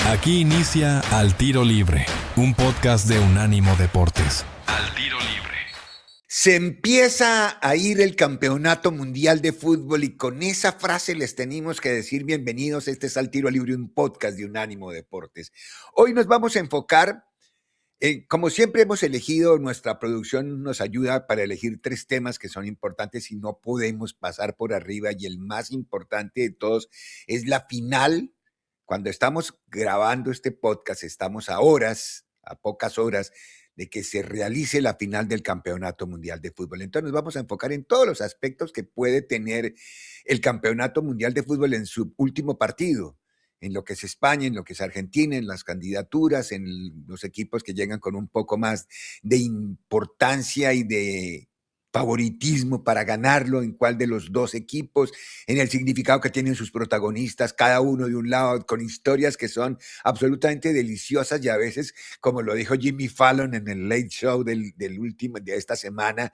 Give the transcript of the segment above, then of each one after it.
Aquí inicia Al Tiro Libre, un podcast de Unánimo Deportes. Al Tiro Libre. Se empieza a ir el Campeonato Mundial de Fútbol y con esa frase les tenemos que decir bienvenidos. Este es Al Tiro Libre, un podcast de Unánimo Deportes. Hoy nos vamos a enfocar, como siempre hemos elegido, nuestra producción nos ayuda para elegir 3 temas que son importantes y no podemos pasar por arriba, y el más importante de todos es la final. Cuando estamos grabando este podcast, estamos a pocas horas de que se realice la final del Campeonato Mundial de Fútbol. Entonces nos vamos a enfocar en todos los aspectos que puede tener el Campeonato Mundial de Fútbol en su último partido, en lo que es España, en lo que es Argentina, en las candidaturas, en los equipos que llegan con un poco más de importancia y de favoritismo para ganarlo, en cuál de los 2 equipos, en el significado que tienen sus protagonistas, cada uno de un lado, con historias que son absolutamente deliciosas y a veces, como lo dijo Jimmy Fallon en el Late Show de esta semana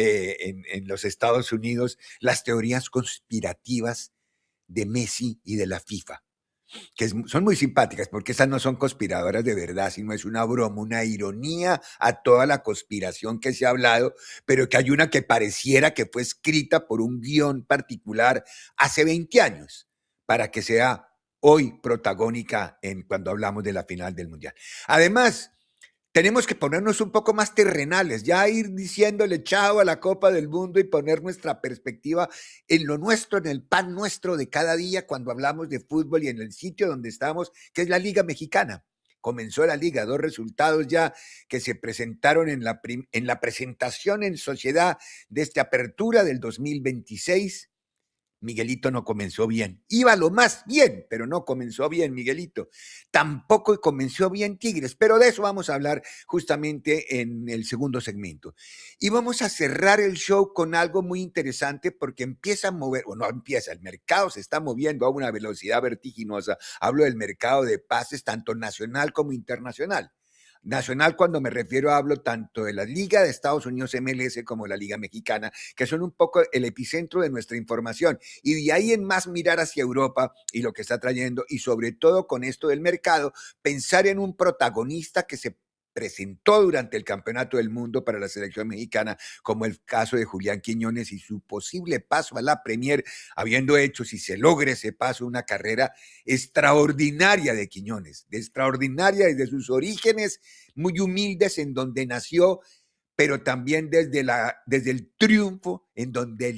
en los Estados Unidos, las teorías conspirativas de Messi y de la FIFA, que son muy simpáticas porque esas no son conspiradoras de verdad, sino es una broma, una ironía a toda la conspiración que se ha hablado, pero que hay una que pareciera que fue escrita por un guión particular hace 20 años para que sea hoy protagónica cuando hablamos de la final del Mundial. Además, tenemos que ponernos un poco más terrenales, ya ir diciéndole chao a la Copa del Mundo y poner nuestra perspectiva en lo nuestro, en el pan nuestro de cada día cuando hablamos de fútbol y en el sitio donde estamos, que es la Liga Mexicana. Comenzó la liga, 2 resultados ya que se presentaron en la presentación en sociedad de esta apertura del 2026. Miguelito no comenzó bien. Iba lo más bien, pero no comenzó bien Miguelito. Tampoco comenzó bien Tigres, pero de eso vamos a hablar justamente en el segundo segmento. Y vamos a cerrar el show con algo muy interesante porque empieza a mover, o no empieza, el mercado se está moviendo a una velocidad vertiginosa. Hablo del mercado de pases tanto nacional como internacional. Nacional, cuando me refiero, hablo tanto de la Liga de Estados Unidos MLS como la Liga Mexicana, que son un poco el epicentro de nuestra información. Y de ahí en más mirar hacia Europa y lo que está trayendo, y sobre todo con esto del mercado, pensar en un protagonista que se presentó durante el Campeonato del Mundo para la selección mexicana, como el caso de Julián Quiñones y su posible paso a la Premier, habiendo hecho, si se logra ese paso, una carrera extraordinaria de Quiñones, de extraordinaria desde sus orígenes muy humildes en donde nació, pero también desde el triunfo en donde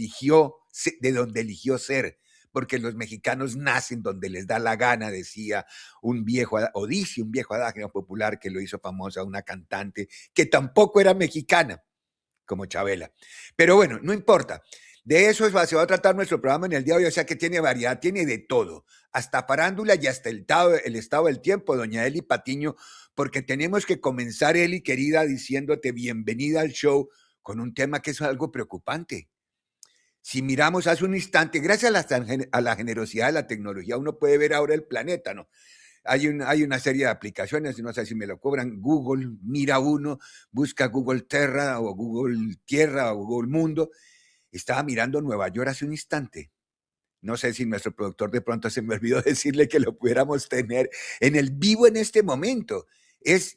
de donde eligió ser, porque los mexicanos nacen donde les da la gana, decía un viejo, o dice un viejo adagio popular que lo hizo famosa una cantante que tampoco era mexicana, como Chabela. Pero bueno, no importa. De eso se va a tratar nuestro programa en el día de hoy, o sea que tiene variedad, tiene de todo, hasta farándula y hasta el estado del tiempo, doña Eli Patiño, porque tenemos que comenzar, Eli, querida, diciéndote bienvenida al show con un tema que es algo preocupante. Si miramos hace un instante, gracias a la generosidad de la tecnología, uno puede ver ahora el planeta, ¿no? Hay una serie de aplicaciones, no sé si me lo cobran, Google, mira uno, busca Google Terra o Google Tierra o Google Mundo. Estaba mirando Nueva York hace un instante. No sé si nuestro productor de pronto se me olvidó decirle que lo pudiéramos tener en el vivo en este momento. Es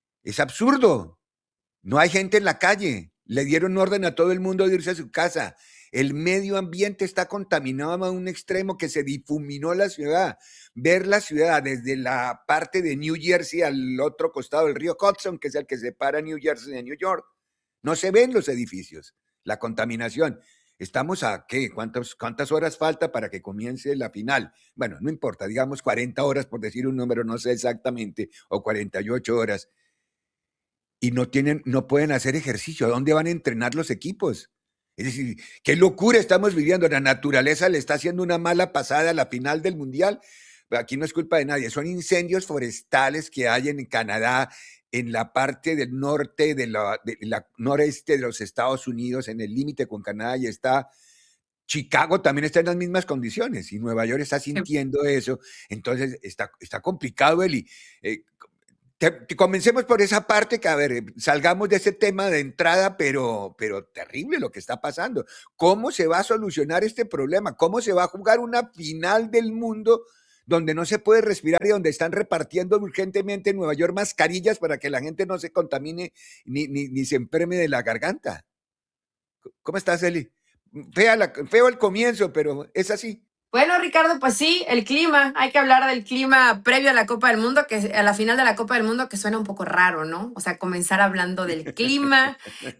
absurdo. No hay gente en la calle. Le dieron orden a todo el mundo de irse a su casa. El medio ambiente está contaminado a un extremo que se difuminó la ciudad. Ver la ciudad desde la parte de New Jersey al otro costado del río Hudson, que es el que separa New Jersey de New York, no se ven los edificios. La contaminación. Estamos a, ¿qué? ¿Cuántas horas falta para que comience la final? Bueno, no importa, digamos 40 horas por decir un número, no sé exactamente, o 48 horas. Y no pueden hacer ejercicio. ¿A dónde van a entrenar los equipos? Es decir, qué locura estamos viviendo. La naturaleza le está haciendo una mala pasada a la final del Mundial. Aquí no es culpa de nadie. Son incendios forestales que hay en Canadá, en la parte del norte, de la noreste de los Estados Unidos, en el límite con Canadá, y está Chicago también está en las mismas condiciones, y Nueva York está sintiendo eso. Entonces está complicado, Eli. Comencemos por esa parte, que a ver, salgamos de ese tema de entrada, pero terrible lo que está pasando. ¿Cómo se va a solucionar este problema? ¿Cómo se va a jugar una final del mundo donde no se puede respirar y donde están repartiendo urgentemente en Nueva York mascarillas para que la gente no se contamine ni se enferme de la garganta. ¿Cómo estás, Eli? Feo el comienzo, pero es así. Bueno, Ricardo, pues sí, el clima, hay que hablar del clima previo a la Copa del Mundo, que a la final de la Copa del Mundo, que suena un poco raro, ¿no? O sea, comenzar hablando del clima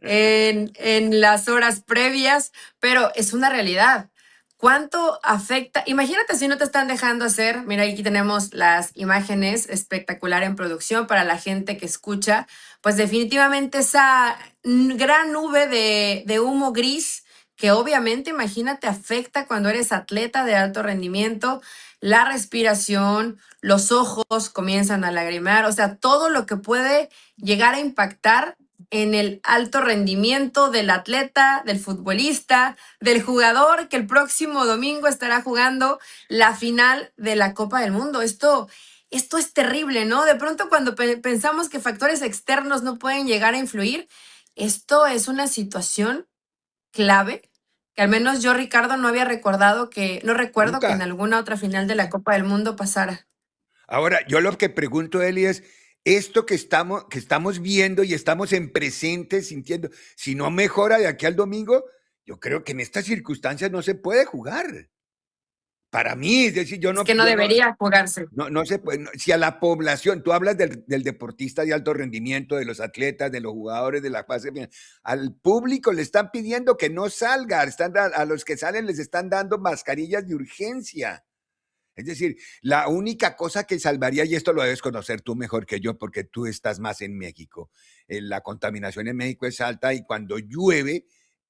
en las horas previas, pero es una realidad. ¿Cuánto afecta? Imagínate si no te están dejando hacer, mira, aquí tenemos las imágenes espectacular en producción para la gente que escucha, pues definitivamente esa gran nube de humo gris que obviamente, imagínate, afecta cuando eres atleta de alto rendimiento, la respiración, los ojos comienzan a lagrimear, o sea, todo lo que puede llegar a impactar en el alto rendimiento del atleta, del futbolista, del jugador que el próximo domingo estará jugando la final de la Copa del Mundo. Esto es terrible, ¿no? De pronto cuando pensamos que factores externos no pueden llegar a influir, esto es una situación clave que al menos yo, Ricardo, no había recordado no recuerdo que en Nunca. alguna otra final de la Copa del Mundo pasara. Ahora, yo lo que pregunto, Eli, es esto que estamos viendo y estamos en presente sintiendo, si no mejora de aquí al domingo, yo creo que en estas circunstancias no se puede jugar. Para mí, es decir, Es que no debería jugarse. no se puede, si a la población, tú hablas del deportista de alto rendimiento, de los atletas, de los jugadores de la fase final, al público le están pidiendo que no salga, a los que salen les están dando mascarillas de urgencia. Es decir, la única cosa que salvaría, y esto lo debes conocer tú mejor que yo, porque tú estás más en México, la contaminación en México es alta y cuando llueve,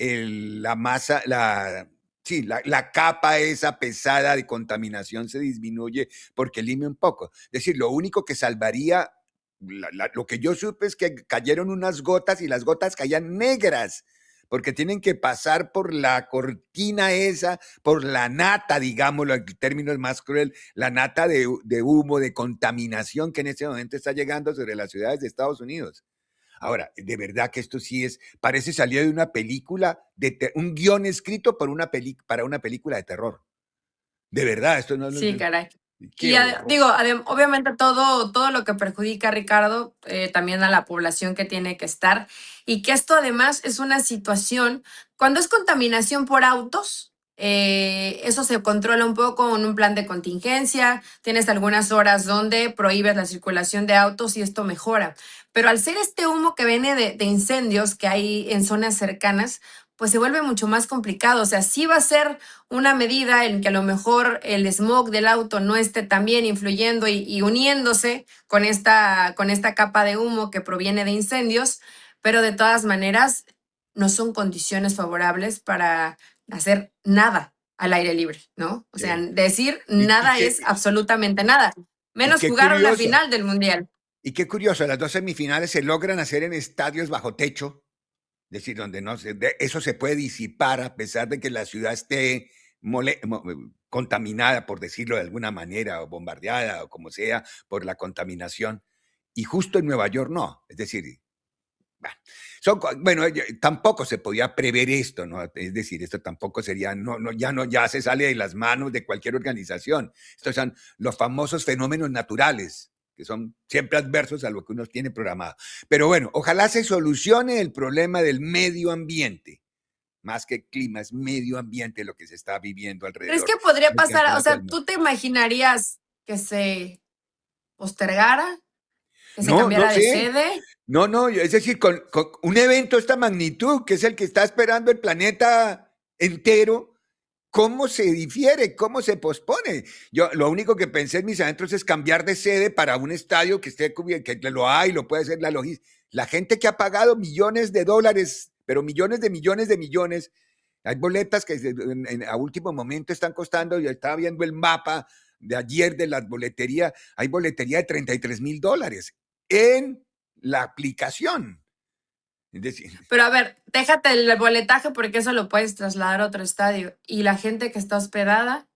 la masa, sí, la capa esa pesada de contaminación se disminuye porque limpia un poco. Es decir, lo único que salvaría, lo que yo supe es que cayeron unas gotas y las gotas caían negras porque tienen que pasar por la cortina esa, por la nata, digámoslo, el término es más cruel, la nata de humo, de contaminación que en este momento está llegando sobre las ciudades de Estados Unidos. Ahora, de verdad que esto sí parece salir de una película, un guión escrito para una película de terror. De verdad, esto no... Sí, caray. Qué Y horror. digo, obviamente todo lo que perjudica, Ricardo, también a la población que tiene que estar. Y que esto además es una situación, cuando es contaminación por autos, eso se controla un poco con un plan de contingencia, tienes algunas horas donde prohíbes la circulación de autos y esto mejora. Pero al ser este humo que viene de incendios que hay en zonas cercanas, pues se vuelve mucho más complicado. O sea, sí va a ser una medida en que a lo mejor el smog del auto no esté también influyendo y uniéndose con esta capa de humo que proviene de incendios, pero de todas maneras no son condiciones favorables para hacer nada al aire libre, ¿no? O sea, decir nada es absolutamente nada, menos qué jugar una curioso. final del Mundial. Y qué curioso, las dos semifinales se logran hacer en estadios bajo techo, es decir, donde eso se puede disipar a pesar de que la ciudad esté contaminada, por decirlo de alguna manera, o bombardeada, o como sea, por la contaminación. Y justo en Nueva York no. Es decir, bueno, tampoco se podía prever esto, ¿no? Es decir, esto tampoco sería, ya se sale de las manos de cualquier organización. Estos son los famosos fenómenos naturales, que son siempre adversos a lo que uno tiene programado. Pero bueno, ojalá se solucione el problema del medio ambiente. Más que clima, es medio ambiente lo que se está viviendo alrededor. ¿Crees que podría pasar? O sea, ¿tú te imaginarías que se postergara? ¿Que se No, no cambiara de sé. sede? No, es decir, con un evento de esta magnitud, que es el que está esperando el planeta entero, ¿cómo se difiere? ¿Cómo se pospone? Yo lo único que pensé en mis adentros es cambiar de sede para un estadio que esté cubierto, que lo hay, lo puede hacer la logística. La gente que ha pagado millones de dólares, pero millones de millones de millones, hay boletas que a último momento están costando, yo estaba viendo el mapa de ayer de la boletería, hay boletería de $33,000 en la aplicación. Es decir, pero a ver, déjate el boletaje porque eso lo puedes trasladar a otro estadio. Y la gente que está hospedada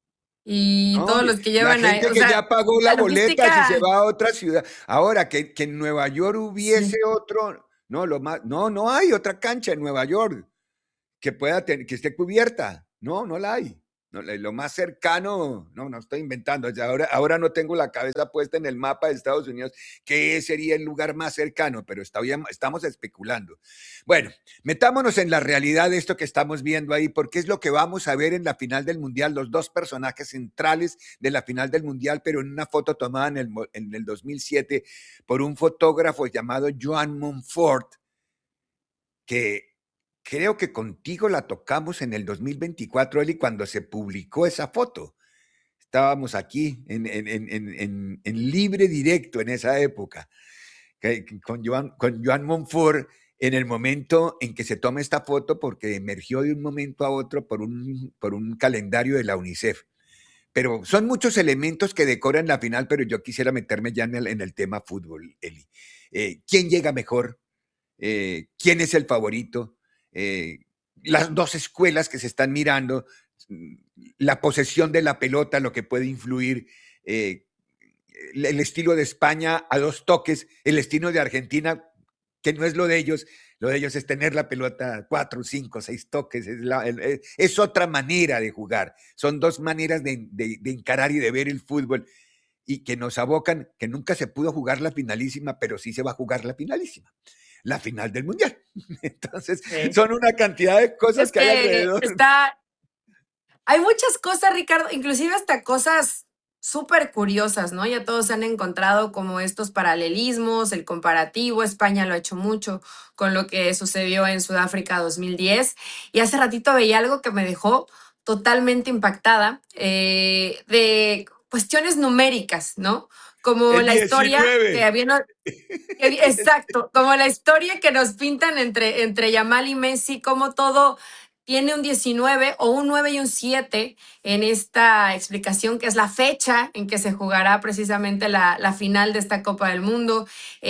y no, todos los que la llevan ahí, gente o que sea, ya pagó la la boleta si se logística, va a otra ciudad. Ahora, que en Nueva York hubiese sí. otro, no hay otra cancha en Nueva York que pueda que esté cubierta. No la hay. No, lo más cercano, no estoy inventando, ahora no tengo la cabeza puesta en el mapa de Estados Unidos, qué sería el lugar más cercano, pero estamos especulando. Bueno, metámonos en la realidad de esto que estamos viendo ahí, porque es lo que vamos a ver en la final del Mundial, los dos personajes centrales de la final del Mundial, pero en una foto tomada en el 2007 por un fotógrafo llamado Joan Monfort, que creo que contigo la tocamos en el 2024, Eli, cuando se publicó esa foto. Estábamos aquí en libre directo en esa época, con Joan Monfort, en el momento en que se toma esta foto, porque emergió de un momento a otro por un calendario de la UNICEF. Pero son muchos elementos que decoran la final, pero yo quisiera meterme ya en el tema fútbol, Eli. ¿Quién llega mejor? ¿Quién es el favorito? Las dos escuelas que se están mirando, la posesión de la pelota, lo que puede influir, el estilo de España a dos toques, el estilo de Argentina, que no es lo de ellos es tener la pelota 4, 5, 6 toques, es otra manera de jugar, son dos maneras de encarar y de ver el fútbol, y que nos abocan, que nunca se pudo jugar la finalísima, pero sí se va a jugar la finalísima, la final del Mundial. Entonces, Sí. son una cantidad de cosas Es que hay que alrededor. hay muchas cosas, Ricardo, inclusive hasta cosas súper curiosas, ¿no? Ya todos han encontrado como estos paralelismos, el comparativo. España lo ha hecho mucho con lo que sucedió en Sudáfrica 2010. Y hace ratito veía algo que me dejó totalmente impactada, de cuestiones numéricas, ¿no? Como El la historia que 19. había, exacto, como la historia que nos pintan entre Yamal y Messi, como todo tiene un 19 o un 9 y un 7 en esta explicación, que es la fecha en que se jugará precisamente la final de esta Copa del Mundo.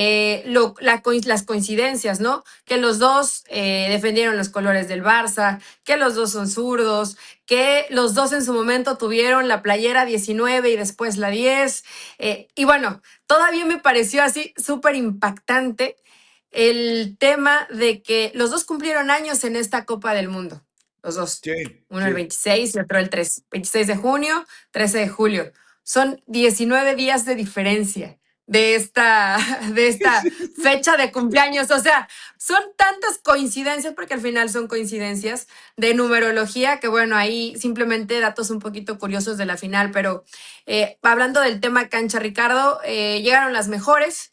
Las coincidencias, ¿no? Que los dos defendieron los colores del Barça, que los dos son zurdos, que los dos en su momento tuvieron la playera 19 y después la 10. Y bueno, todavía me pareció así súper impactante el tema de que los dos cumplieron años en esta Copa del Mundo. Los dos. Sí, Uno el sí. 26 y otro el 3. 26 de junio, 13 de julio. Son 19 días de diferencia de esta, de esta fecha de cumpleaños. O sea, son tantas coincidencias, porque al final son coincidencias de numerología, que bueno, ahí simplemente datos un poquito curiosos de la final, pero hablando del tema cancha, Ricardo, llegaron las mejores.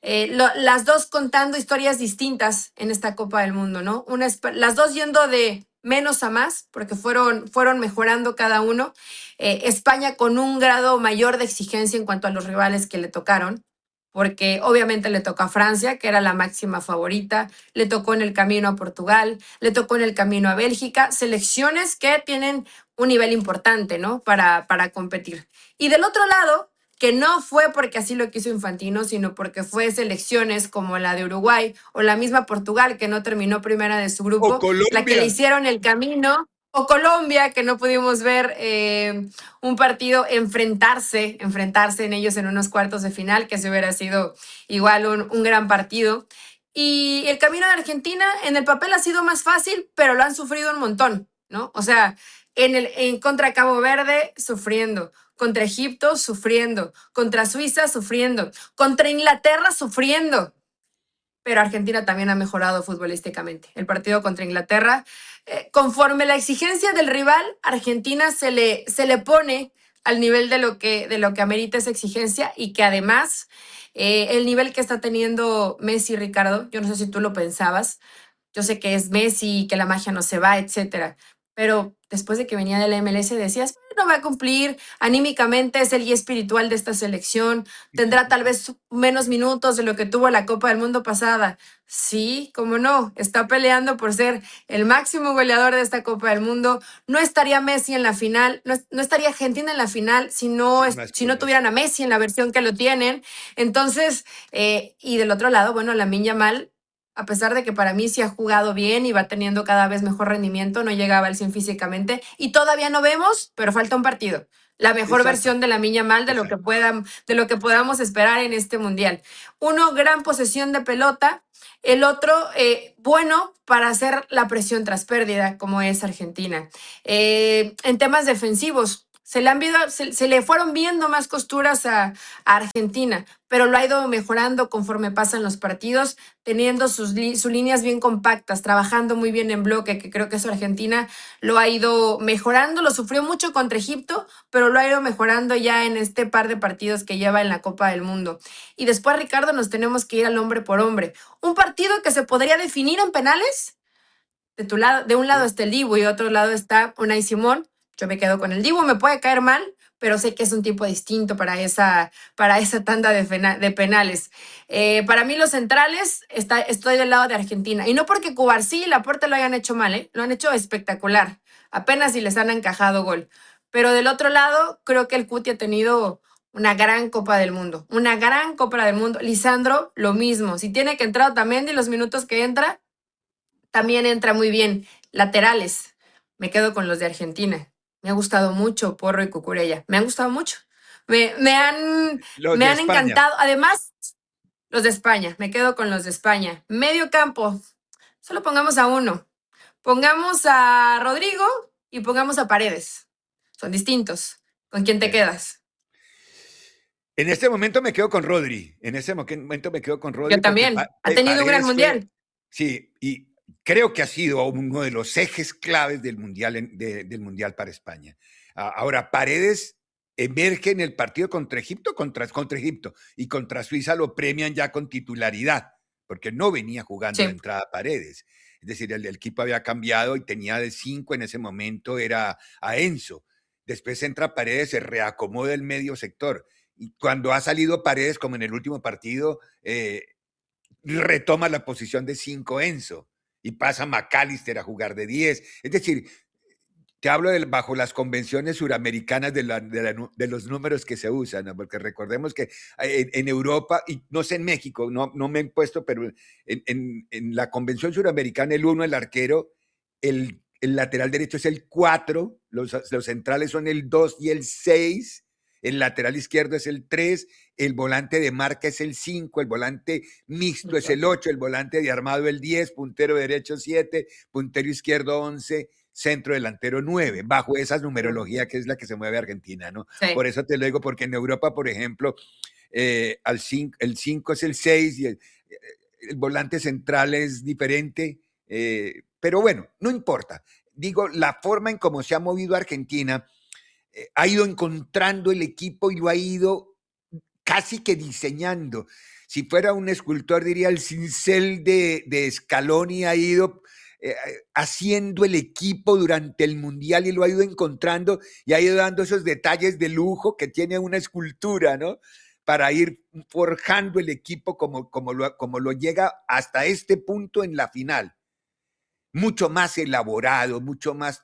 Las dos contando historias distintas en esta Copa del Mundo, ¿no? Las dos yendo de menos a más, porque fueron mejorando cada uno. España con un grado mayor de exigencia en cuanto a los rivales que le tocaron, porque obviamente le tocó a Francia, que era la máxima favorita, le tocó en el camino a Portugal, le tocó en el camino a Bélgica, selecciones que tienen un nivel importante, ¿no? Para competir. Y del otro lado, que no fue porque así lo quiso Infantino, sino porque fue selecciones como la de Uruguay o la misma Portugal, que no terminó primera de su O grupo, la que le Colombia. hicieron el camino, o Colombia, que no pudimos ver un partido enfrentarse en ellos en unos cuartos de final, que se hubiera sido igual un gran partido. Y el camino de Argentina en el papel ha sido más fácil, pero lo han sufrido un montón, ¿no? O sea, en contra Cabo Verde, sufriendo, contra Egipto, sufriendo, contra Suiza, sufriendo, contra Inglaterra, sufriendo. Pero Argentina también ha mejorado futbolísticamente. El partido contra Inglaterra, conforme la exigencia del rival, Argentina se le pone al nivel de lo que amerita esa exigencia, y que además el nivel que está teniendo Messi, Ricardo, yo no sé si tú lo pensabas, yo sé que es Messi, que la magia no se va, etcétera, pero después de que venía de la MLS decías, no va a cumplir, anímicamente es el guía espiritual de esta selección, tendrá tal vez menos minutos de lo que tuvo la Copa del Mundo pasada. Sí, cómo no, está peleando por ser el máximo goleador de esta Copa del Mundo. No estaría Messi en la final, no estaría Argentina en la final si no, Sí, más si no correcto. tuvieran a Messi en la versión que lo tienen. Entonces, y del otro lado, bueno, Lamine Yamal, a pesar de que para mí sí ha jugado bien y va teniendo cada vez mejor rendimiento, no llegaba al 100 físicamente y todavía no vemos, pero falta un partido, la mejor Exacto, versión de Lamine Yamal de exacto. de lo que podamos esperar en este mundial. Uno, gran posesión de pelota. El otro, bueno para hacer la presión tras pérdida, como es Argentina. En temas defensivos, se le fueron viendo más costuras a Argentina, pero lo ha ido mejorando conforme pasan los partidos, teniendo sus líneas bien compactas, trabajando muy bien en bloque, que creo que eso Argentina lo ha ido mejorando. Lo sufrió mucho contra Egipto, pero lo ha ido mejorando ya en este par de partidos que lleva en la Copa del Mundo. Y después, Ricardo, nos tenemos que ir al hombre por hombre. Un partido que se podría definir en penales. De un lado Sí. está el Dibu y de otro lado está Unai Simón. Yo me quedo con el Dibu, me puede caer mal, pero sé que es un tipo distinto para esa tanda de penales. Para mí los centrales, estoy del lado de Argentina. Y no porque Cubarsí y Laporte lo hayan hecho mal, lo han hecho espectacular. Apenas si les han encajado gol. Pero del otro lado, creo que el Cuti ha tenido una gran Copa del Mundo. Una gran Copa del Mundo. Lisandro, lo mismo. Si tiene que entrar Otamendi los minutos que entra, también entra muy bien. Laterales, me quedo con los de Argentina. Me ha gustado mucho Porro y Cucurella. Me han gustado mucho. Me, me han, Los me de han España. encantado. Además, los de España. Me quedo con los de España. Medio campo. Solo pongamos a uno. Pongamos a Rodrigo y pongamos a Paredes. Son distintos. ¿Con quién te Sí. quedas? En este momento me quedo con Rodri. En este momento me quedo con Yo Rodri porque también. Ha tenido un gran Paredes fue, mundial. sí, y creo que ha sido uno de los ejes claves del mundial, del mundial para España. Ahora, Paredes emerge en el partido contra Egipto, contra Egipto, y contra Suiza lo premian ya con titularidad, porque no venía jugando de Sí. entrada Paredes. Es decir, el equipo había cambiado y tenía de 5 en ese momento, era a Enzo. Después entra Paredes, se reacomoda el medio sector. Y cuando ha salido Paredes, como en el último partido, retoma la posición de 5 Enzo y pasa McAllister a jugar de 10. Es decir, te hablo bajo las convenciones suramericanas de los números que se usan, ¿no? Porque recordemos que en Europa, y no sé en México, no me he puesto, pero en la convención suramericana, el 1, el arquero, el lateral derecho es el 4, los centrales son el 2 y el 6, el lateral izquierdo es el 3, el volante de marca es el 5, el volante mixto es el 8, el volante de armado el 10, puntero derecho 7, puntero izquierdo 11, centro delantero 9, bajo esa numerología que es la que se mueve Argentina, ¿no? Sí. Por eso te lo digo, porque en Europa, por ejemplo, el 5 es el 6 y el volante central es diferente, pero bueno, no importa. Digo, la forma en cómo se ha movido Argentina ha ido encontrando el equipo y lo ha ido casi que diseñando. Si fuera un escultor, diría el cincel de Scaloni ha ido haciendo el equipo durante el Mundial y lo ha ido encontrando y ha ido dando esos detalles de lujo que tiene una escultura, ¿no? Para ir forjando el equipo como lo llega hasta este punto en la final. Mucho más elaborado, mucho más,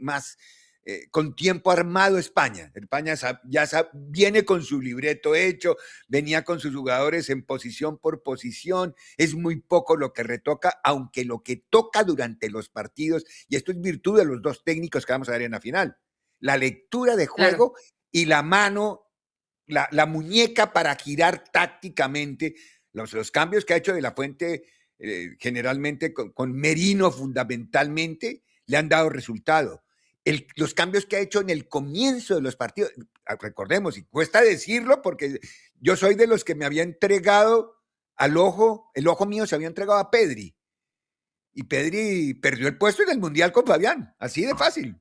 con tiempo armado España. España viene con su libreto hecho, venía con sus jugadores en posición por posición, es muy poco lo que retoca, aunque lo que toca durante los partidos, y esto es virtud de los dos técnicos que vamos a ver en la final, la lectura de Claro. juego y la mano, la muñeca para girar tácticamente, los cambios que ha hecho de la Fuente, generalmente con Merino fundamentalmente, le han dado resultado. Los cambios que ha hecho en el comienzo de los partidos, recordemos, y cuesta decirlo porque yo soy de los que me había entregado el ojo mío se había entregado a Pedri, y Pedri perdió el puesto en el Mundial con Fabián, así de fácil.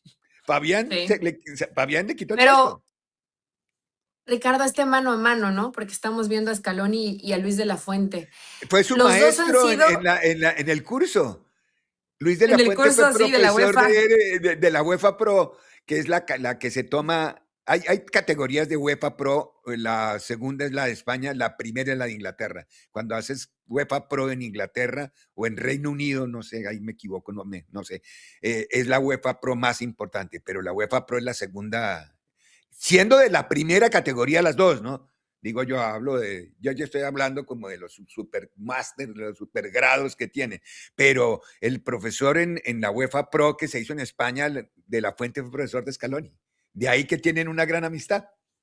Sí. Fabián le quitó el Pero puesto. Ricardo, este mano a mano, ¿no? Porque estamos viendo a Scaloni y a Luis de la Fuente. Fue su Los dos han maestro sido en el curso. Luis de la en el Fuente fue curso, sí, de la profesor UEFA. de la UEFA Pro, que es la que se toma. Hay categorías de UEFA Pro, la segunda es la de España, la primera es la de Inglaterra. Cuando haces UEFA Pro en Inglaterra o en Reino Unido, no sé, ahí me equivoco, no sé, es la UEFA Pro más importante, pero la UEFA Pro es la segunda, siendo de la primera categoría las dos, ¿no? Digo, yo estoy hablando como de los supermasters, de los supergrados que tiene, pero el profesor en la UEFA Pro que se hizo en España, de la Fuente, fue profesor de Scaloni, De ahí que tienen una gran amistad.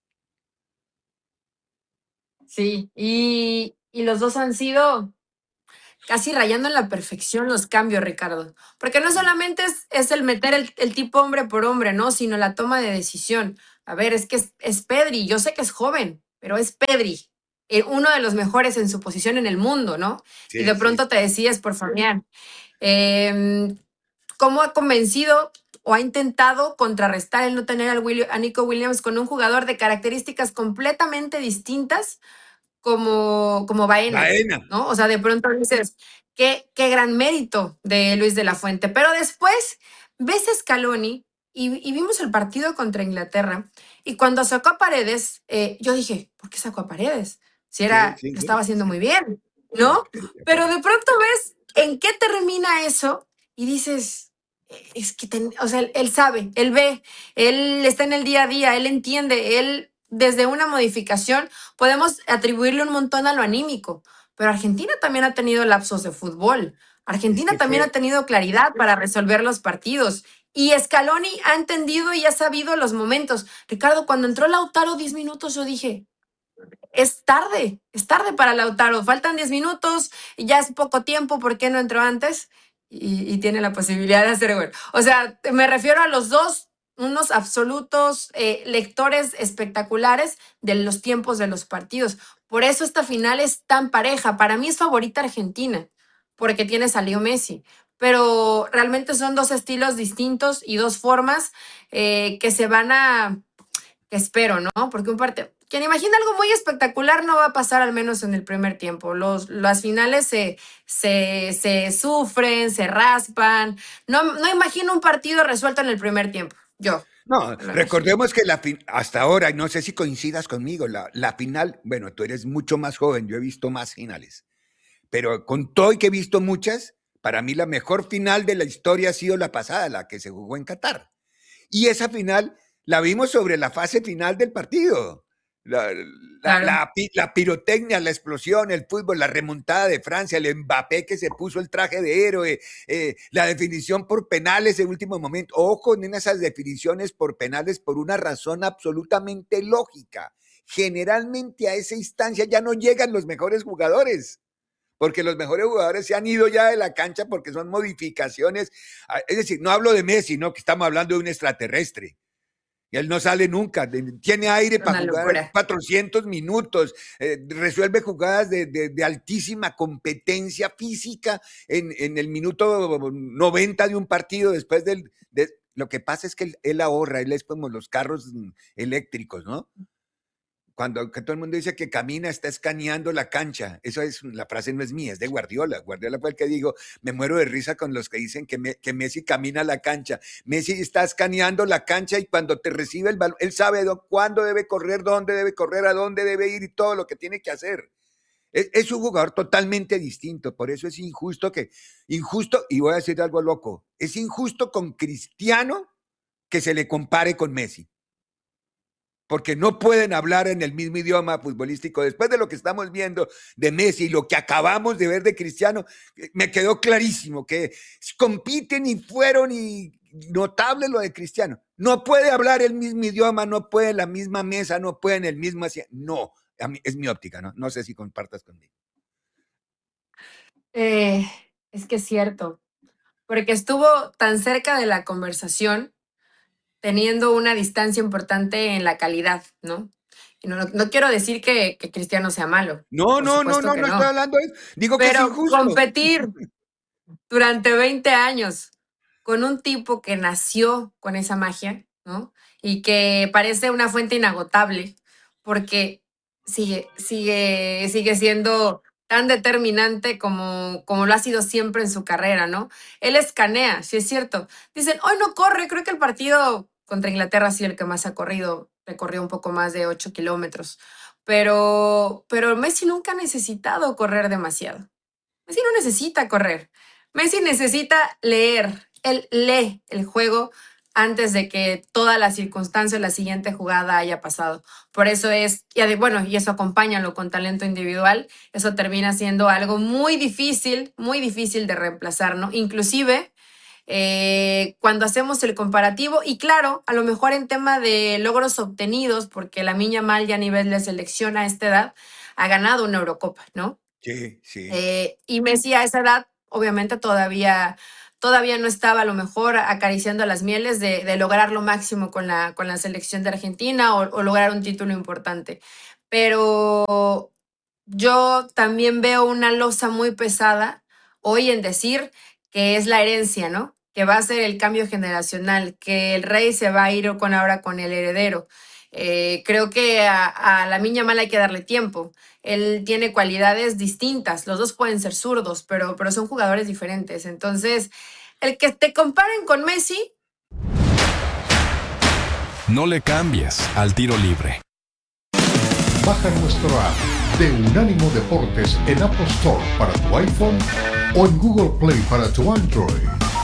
Sí, y los dos han sido casi rayando en la perfección los cambios, Ricardo. Porque no solamente es el meter el tipo hombre por hombre, ¿no? Sino la toma de decisión. A ver, es que es Pedri, yo sé que es joven, pero es Pedri, uno de los mejores en su posición en el mundo, ¿no? Y Sí, de sí. pronto te decías por Fabián. ¿Cómo ha convencido o ha intentado contrarrestar el no tener a Nico Williams con un jugador de características completamente distintas como Baena, Baena. ¿no? O sea, de pronto dices, qué gran mérito de Luis de la Fuente. Pero después ves a Scaloni y vimos el partido contra Inglaterra. Y cuando sacó a Paredes, yo dije, ¿por qué sacó a Paredes? Si Sí, era, sí, lo sí. estaba haciendo muy bien, Sí, ¿no? sí, de Pero acuerdo. de pronto ves en qué termina eso y dices, es que, o sea, él sabe, él ve, él está en el día a día, él entiende, él desde una modificación podemos atribuirle un montón a lo anímico, pero Argentina también ha tenido lapsos de fútbol. Es Argentina que también ha fue, tenido claridad para resolver los partidos. Y Scaloni ha entendido y ha sabido los momentos. Ricardo, cuando entró Lautaro 10 minutos, yo dije, es tarde para Lautaro, faltan 10 minutos y ya es poco tiempo, ¿por qué no entró antes? Y tiene la posibilidad de hacer gol. O sea, me refiero a los dos, unos absolutos lectores espectaculares de los tiempos de los partidos. Por eso esta final es tan pareja. Para mí es favorita Argentina, porque tiene a Leo Messi. Pero realmente son dos estilos distintos y dos formas que se van a, que espero, ¿no? Porque un partido, quien imagina algo muy espectacular no va a pasar al menos en el primer tiempo. Las finales se sufren, se raspan. No imagino un partido resuelto en el primer tiempo. Yo no, no lo imagino. recordemos que hasta ahora, y no sé si coincidas conmigo, la final, bueno, tú eres mucho más joven, yo he visto más finales, pero con todo y que he visto muchas, para mí la mejor final de la historia ha sido la pasada, la que se jugó en Qatar. Y esa final la vimos sobre la fase final del partido. La, Claro. la pirotecnia, la explosión, el fútbol, la remontada de Francia, el Mbappé que se puso el traje de héroe, la definición por penales en último momento. Ojo en esas definiciones por penales por una razón absolutamente lógica. Generalmente a esa instancia ya no llegan los mejores jugadores porque los mejores jugadores se han ido ya de la cancha porque son modificaciones. Es decir, no hablo de Messi, no, que estamos hablando de un extraterrestre. Y él no sale nunca, tiene aire para Una jugar locura. 400 minutos, resuelve jugadas de altísima competencia física en el minuto 90 de un partido después lo que pasa es que él ahorra, él es como los carros eléctricos, ¿no? Cuando que todo el mundo dice que camina, está escaneando la cancha. Eso es, la frase no es mía, es de Guardiola. Guardiola fue el que digo, me muero de risa con los que dicen que Messi camina la cancha. Messi está escaneando la cancha y cuando te recibe el balón, él sabe cuándo debe correr, dónde debe correr, a dónde debe ir y todo lo que tiene que hacer. Es un jugador totalmente distinto, por eso es injusto, y voy a decir algo loco, es injusto con Cristiano que se le compare con Messi porque no pueden hablar en el mismo idioma futbolístico. Después de lo que estamos viendo de Messi y lo que acabamos de ver de Cristiano, me quedó clarísimo que compiten y fueron y notable lo de Cristiano. No puede hablar el mismo idioma, no puede la misma mesa, no puede en el mismo... No, es mi óptica, ¿no? No sé si compartas conmigo. Es que es cierto, porque estuvo tan cerca de la conversación teniendo una distancia importante en la calidad, ¿no? Y no quiero decir que Cristiano sea malo, No, por no, no, supuesto no, que no estoy no, hablando de eso. Digo que es pero injusto. competir durante 20 años con un tipo que nació con esa magia, ¿no? Y que parece una fuente inagotable, porque sigue siendo tan determinante como lo ha sido siempre en su carrera, ¿no? Él escanea, sí es cierto. Dicen, hoy no corre, creo que el partido contra Inglaterra ha sido el que más ha corrido, recorrió un poco más de 8 kilómetros, pero Messi nunca ha necesitado correr demasiado. Messi no necesita correr. Messi necesita leer. Él lee el juego antes de que toda la circunstancia o la siguiente jugada haya pasado. Por eso es, bueno, y eso acompáñalo con talento individual, eso termina siendo algo muy difícil de reemplazar, ¿no? Inclusive cuando hacemos el comparativo. Y claro, a lo mejor en tema de logros obtenidos, porque Lamine Yamal ya a nivel de selección a esta edad ha ganado una Eurocopa, ¿no? Sí, sí. Y Messi a esa edad, obviamente, todavía no estaba a lo mejor acariciando las mieles de lograr lo máximo con la selección de Argentina o lograr un título importante. Pero yo también veo una losa muy pesada hoy en decir que es la herencia, ¿no? Que va a ser el cambio generacional, que el rey se va a ir ahora con el heredero. Creo que a Lamine Yamal hay que darle tiempo. Él tiene cualidades distintas, los dos pueden ser zurdos, pero son jugadores diferentes. Entonces, el que te comparen con Messi. No le cambies al tiro libre. Baja nuestro app de Unánimo Deportes en Apple Store para tu iPhone o en Google Play para tu Android.